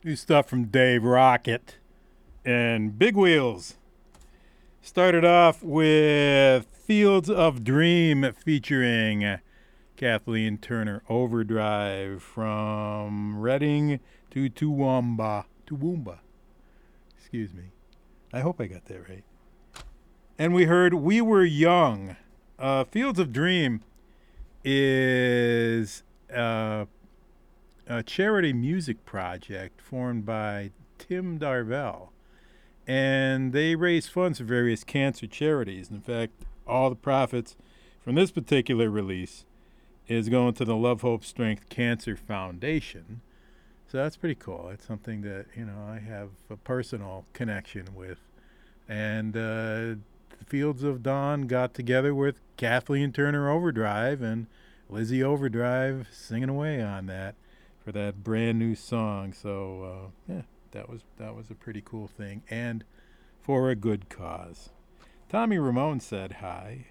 New stuff from Dave Rocket and Big Wheels. Started off with Fields of Dream featuring Kathleen Turner Overdrive from Reading to Toowoomba. Excuse me. I hope I got that right. And we heard We Were Young. Fields of Dream is a charity music project formed by Tim Darvell. And they raise funds for various cancer charities. In fact, all the profits from this particular release is going to the Love, Hope, Strength Cancer Foundation. So that's pretty cool. It's something that, I have a personal connection with. And the Fields of Dawn got together with Kathleen Turner Overdrive and Lizzie Overdrive singing away on that for that brand new song. So, that was a pretty cool thing. And for a good cause. Tommy Ramone said hi.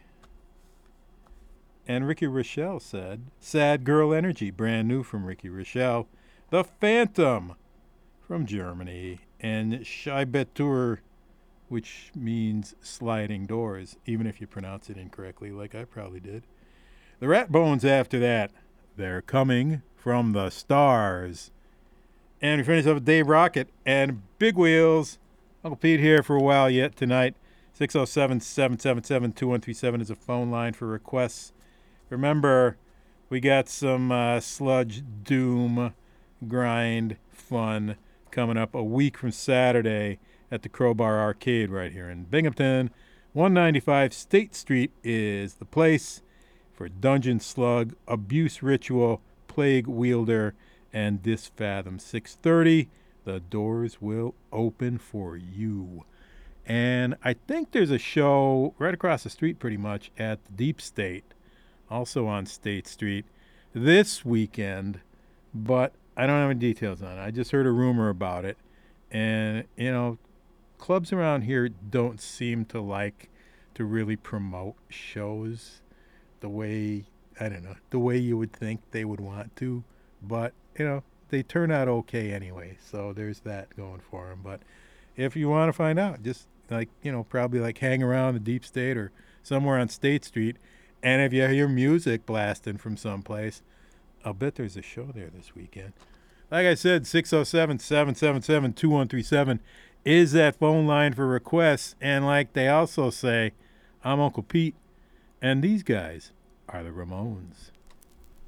And Ricky Rochelle said, Sad Girl Energy, brand new from Ricky Rochelle. The Phantom from Germany. And Scheibetur, which means sliding doors, even if you pronounce it incorrectly, like I probably did. The Rat Bones after that. They're coming from the stars. And we finish up with Dave Rocket and Big Wheels. Uncle Pete here for a while yet tonight. 607-777-2137 is a phone line for requests. Remember, we got some sludge, doom, grind, fun coming up a week from Saturday at the Crowbar Arcade right here in Binghamton. 195 State Street is the place for Dungeon Slug, Abuse Ritual, Plague Wielder, and This Fathom. 6:30, the doors will open for you. And I think there's a show right across the street pretty much at the Deep State, also on State Street, this weekend, but I don't have any details on it. I just heard a rumor about it. And, clubs around here don't seem to like to really promote shows the way, the way you would think they would want to. But, they turn out okay anyway. So there's that going for them. But if you want to find out, just probably hang around the Deep State or somewhere on State Street. And if you hear music blasting from someplace, I'll bet there's a show there this weekend. Like I said, 607-777-2137 is that phone line for requests. And like they also say, I'm Uncle Pete, and these guys are the Ramones.